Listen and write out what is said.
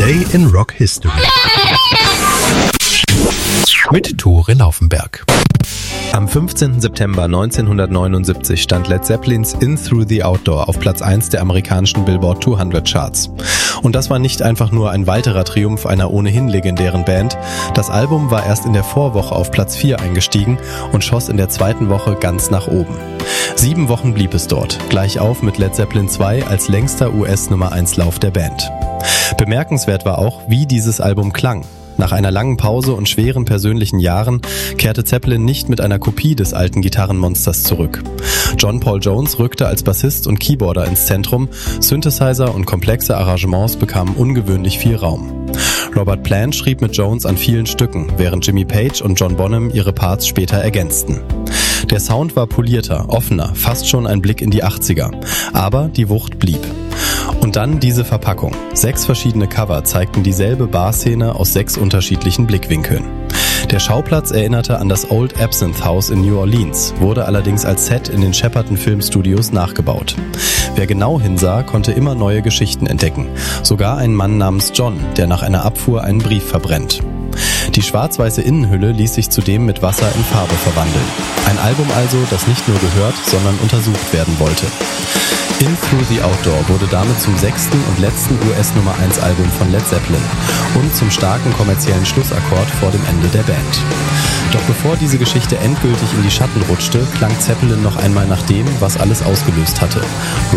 Day in Rock History mit Tore Laufenberg. Am 15. September 1979 stand Led Zeppelins In Through the Outdoor auf Platz 1 der amerikanischen Billboard 200 Charts. Und das war nicht einfach nur ein weiterer Triumph einer ohnehin legendären Band. Das Album war erst in der Vorwoche auf Platz 4 eingestiegen und schoss in der zweiten Woche ganz nach oben. 7 Wochen blieb es dort, gleich auf mit Led Zeppelin 2 als längster US-Nummer-1-Lauf der Band. Bemerkenswert war auch, wie dieses Album klang. Nach einer langen Pause und schweren persönlichen Jahren kehrte Zeppelin nicht mit einer Kopie des alten Gitarrenmonsters zurück. John Paul Jones rückte als Bassist und Keyboarder ins Zentrum, Synthesizer und komplexe Arrangements bekamen ungewöhnlich viel Raum. Robert Plant schrieb mit Jones an vielen Stücken, während Jimmy Page und John Bonham ihre Parts später ergänzten. Der Sound war polierter, offener, fast schon ein Blick in die 80er, aber die Wucht blieb. Und dann diese Verpackung. 6 verschiedene Cover zeigten dieselbe Barszene aus 6 unterschiedlichen Blickwinkeln. Der Schauplatz erinnerte an das Old Absinthe House in New Orleans, wurde allerdings als Set in den Shepperton Filmstudios nachgebaut. Wer genau hinsah, konnte immer neue Geschichten entdecken. Sogar ein Mann namens John, der nach einer Abfuhr einen Brief verbrennt. Die schwarz-weiße Innenhülle ließ sich zudem mit Wasser in Farbe verwandeln. Ein Album also, das nicht nur gehört, sondern untersucht werden wollte. In Through the Outdoor wurde damit zum 6. und letzten US-Nummer-1-Album von Led Zeppelin und zum starken kommerziellen Schlussakkord vor dem Ende der Band. Doch bevor diese Geschichte endgültig in die Schatten rutschte, klang Zeppelin noch einmal nach dem, was alles ausgelöst hatte.